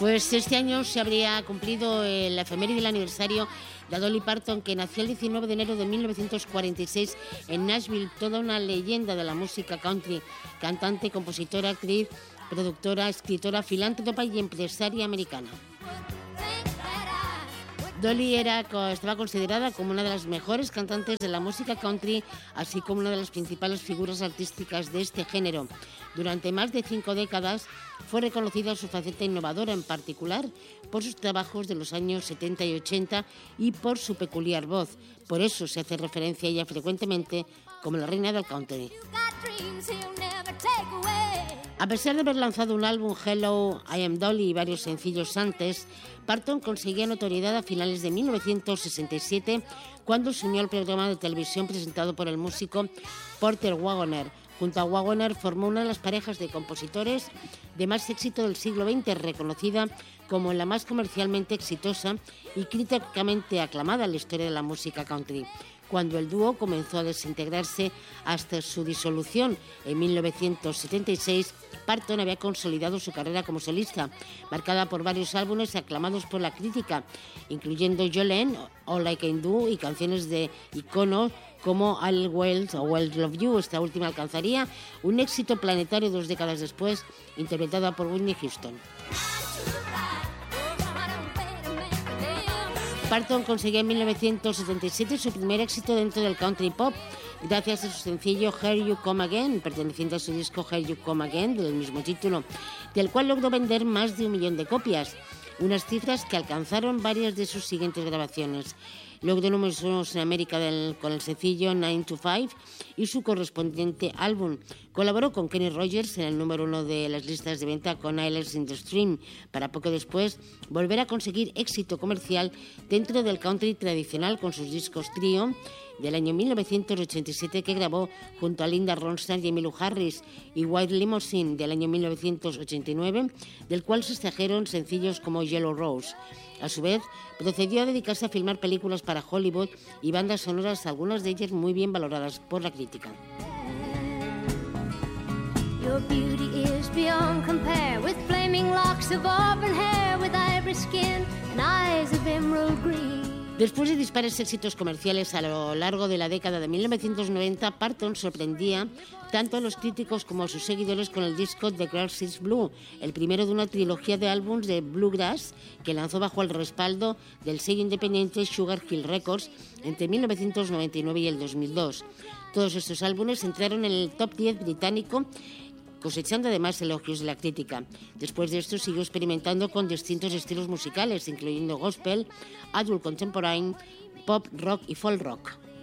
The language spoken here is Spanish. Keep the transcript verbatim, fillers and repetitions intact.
Pues este año se habría cumplido el efeméride del aniversario de Dolly Parton, que nació el diecinueve de enero de mil novecientos cuarenta y seis en Nashville, toda una leyenda de la música country, cantante, compositora, actriz, productora, escritora, filántropa y empresaria americana. Dolly era, estaba considerada como una de las mejores cantantes de la música country, así como una de las principales figuras artísticas de este género. Durante más de cinco décadas fue reconocida su faceta innovadora, en particular por sus trabajos de los años setenta y ochenta y por su peculiar voz. Por eso se hace referencia a ella frecuentemente como la reina del country. A pesar de haber lanzado un álbum, Hello, I Am Dolly, y varios sencillos antes, Parton conseguía notoriedad a finales de mil novecientos sesenta y siete, cuando se unió al programa de televisión presentado por el músico Porter Wagoner. Junto a Wagoner formó una de las parejas de compositores de más éxito del siglo veinte, reconocida como la más comercialmente exitosa y críticamente aclamada en la historia de la música country. Cuando el dúo comenzó a desintegrarse hasta su disolución en mil novecientos setenta y seis, Parton había consolidado su carrera como solista, marcada por varios álbumes aclamados por la crítica, incluyendo Jolene, All I Can Do y canciones de iconos como I'll Well o Well Love You. Esta última alcanzaría un éxito planetario dos décadas después, interpretada por Whitney Houston. Parton conseguía en mil novecientos setenta y siete su primer éxito dentro del country pop, gracias a su sencillo Here You Come Again, perteneciente a su disco Here You Come Again, del mismo título, del cual logró vender más de un millón de copias, unas cifras que alcanzaron varias de sus siguientes grabaciones. Logró números unos en América del, con el sencillo nine to five y su correspondiente álbum. Colaboró con Kenny Rogers en el número uno de las listas de venta con Islands in the Stream, para poco después volver a conseguir éxito comercial dentro del country tradicional con sus discos trío del año mil novecientos ochenta y siete, que grabó junto a Linda Ronstadt y Emmylou Harris, y White Limousine del año mil novecientos ochenta y nueve, del cual se extrajeron sencillos como Yellow Rose. A su vez, procedió a dedicarse a filmar películas para Hollywood y bandas sonoras, algunas de ellas muy bien valoradas por la crítica. Your beauty is beyond compare, with flaming locks of auburn hair, with ivory skin and eyes of emerald green. Después de dispares éxitos comerciales a lo largo de la década de mil novecientos noventa, Parton sorprendía tanto a los críticos como a sus seguidores con el disco The Grass is Blue, el primero de una trilogía de álbumes de bluegrass que lanzó bajo el respaldo del sello independiente Sugar Hill Records entre mil novecientos noventa y nueve y el dos mil dos. Todos estos álbumes entraron en el top diez británico, cosechando además elogios de la crítica. Después de esto siguió experimentando con distintos estilos musicales, incluyendo gospel, adult contemporary, pop, rock y folk rock.